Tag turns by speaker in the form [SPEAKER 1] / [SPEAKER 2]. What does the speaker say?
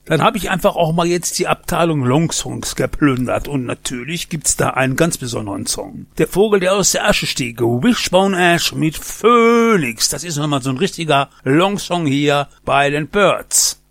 [SPEAKER 1] Dann habe ich einfach auch mal jetzt die Abteilung Longsongs geplündert und natürlich gibt's da einen ganz besonderen Song. Der Vogel, der aus der Asche stieg, Wishbone Ash mit Phoenix. Das ist nochmal so ein richtiger Longsong hier bei den Birds.